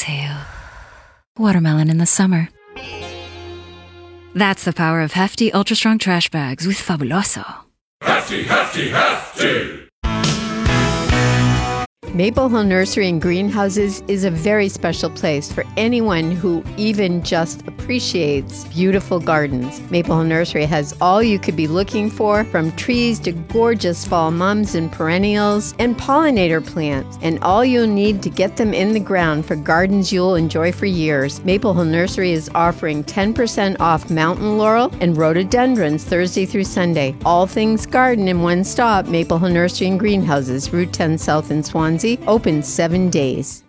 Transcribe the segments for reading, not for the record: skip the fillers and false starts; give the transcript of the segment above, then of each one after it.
exhale. Watermelon in the summer. That's the power of hefty, ultra-strong trash bags with Fabuloso. Hefty, hefty, hefty! Maple Hill Nursery and Greenhouses is a very special place for anyone who even just appreciates beautiful gardens. Maple Hill Nursery has all you could be looking for, from trees to gorgeous fall mums and perennials and pollinator plants, and all you'll need to get them in the ground for gardens you'll enjoy for years. Maple Hill Nursery is offering 10% off mountain laurel and rhododendrons Thursday through Sunday. All things garden in one stop. Maple Hill Nursery and Greenhouses, Route 10 South in Swansea. Open 7 days.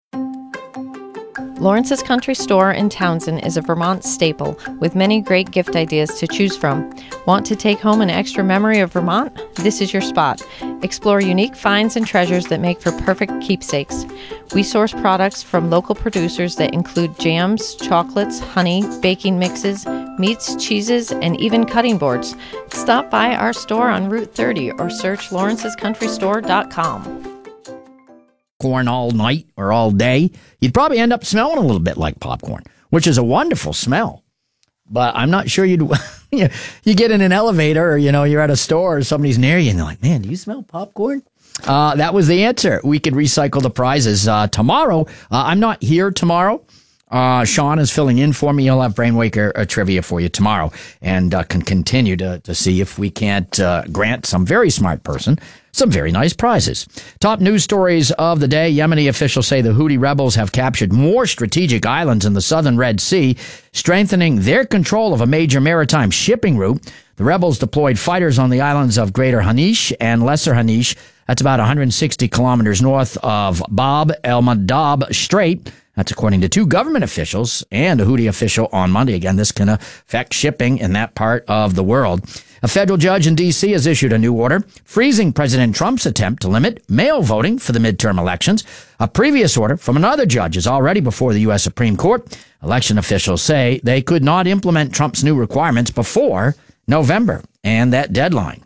Lawrence's Country Store in Townsend is a Vermont staple with many great gift ideas to choose from. Want to take home an extra memory of Vermont? This is your spot. Explore unique finds and treasures that make for perfect keepsakes. We source products from local producers that include jams, chocolates, honey, baking mixes, meats, cheeses, and even cutting boards. Stop by our store on Route 30 or search lawrencescountrystore.com. Corn all night or all day, you'd probably end up smelling a little bit like popcorn, which is a wonderful smell. But I'm not sure you'd, you get in an elevator or, you're at a store or somebody's near you and they're like, man, do you smell popcorn? That was the answer. We could recycle the prizes tomorrow. I'm not here tomorrow. Sean is filling in for me. He'll have Brainwaker trivia for you tomorrow and can continue to see if we can't grant some very smart person some very nice prizes. Top news stories of the day. Yemeni officials say the Houthi rebels have captured more strategic islands in the southern Red Sea, strengthening their control of a major maritime shipping route. The rebels deployed fighters on the islands of Greater Hanish and Lesser Hanish. That's about 160 kilometers north of Bab el-Mandab Strait. That's according to two government officials and a Houthi official on Monday. Again, this can affect shipping in that part of the world. A federal judge in D.C. has issued a new order freezing President Trump's attempt to limit mail voting for the midterm elections. A previous order from another judge is already before the U.S. Supreme Court. Election officials say they could not implement Trump's new requirements before November and that deadline.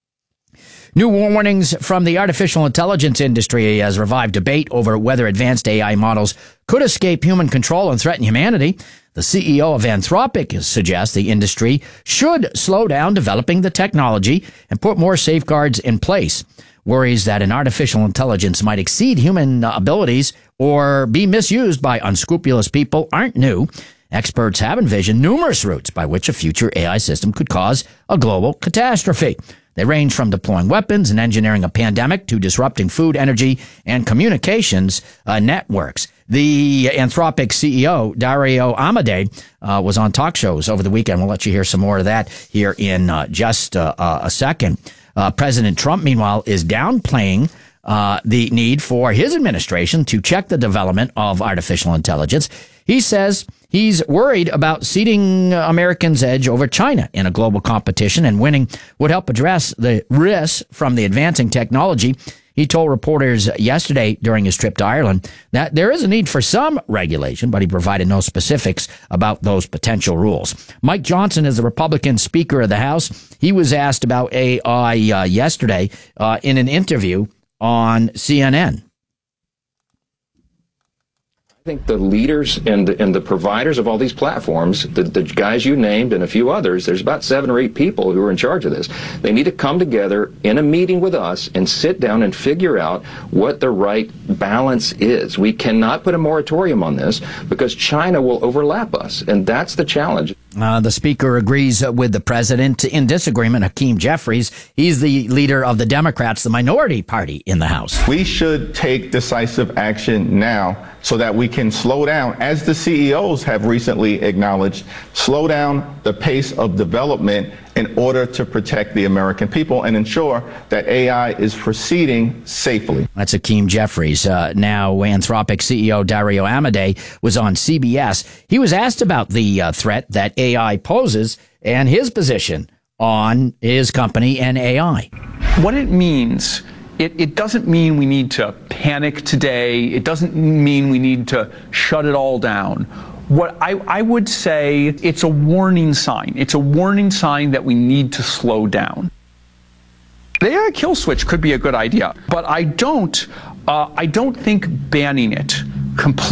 New warnings from the artificial intelligence industry has revived debate over whether advanced AI models could escape human control and threaten humanity. The CEO of Anthropic suggests the industry should slow down developing the technology and put more safeguards in place. Worries that an artificial intelligence might exceed human abilities or be misused by unscrupulous people aren't new. Experts have envisioned numerous routes by which a future AI system could cause a global catastrophe. They range from deploying weapons and engineering a pandemic to disrupting food, energy, and communications networks. The Anthropic CEO, Dario Amodei, was on talk shows over the weekend. We'll let you hear some more of that here in just a second. President Trump, meanwhile, is downplaying the need for his administration to check the development of artificial intelligence. He says he's worried about ceding Americans' edge over China in a global competition, and winning would help address the risks from the advancing technology. He told reporters yesterday during his trip to Ireland that there is a need for some regulation, but he provided no specifics about those potential rules. Mike Johnson is the Republican Speaker of the House. He was asked about AI yesterday in an interview on CNN. I think the leaders and the providers of all these platforms, the guys you named and a few others, there's about 7 or 8 people who are in charge of this. They need to come together in a meeting with us and sit down and figure out what the right balance is. We cannot put a moratorium on this because China will overlap us, and that's the challenge. The speaker agrees with the president. In disagreement, Hakeem Jeffries, he's the leader of the Democrats, the minority party in the House. We should take decisive action now so that we can slow down, as the CEOs have recently acknowledged, slow down the pace of development in order to protect the American people and ensure that AI is proceeding safely. That's Hakeem Jeffries. Now, Anthropic CEO Dario Amodei was on CBS. He was asked about the threat that AI poses and his position on his company and AI. What it means, it doesn't mean we need to panic today. It doesn't mean we need to shut it all down. What I would say, it's a warning sign. It's a warning sign that we need to slow down. The AI kill switch could be a good idea, but I don't think banning it completely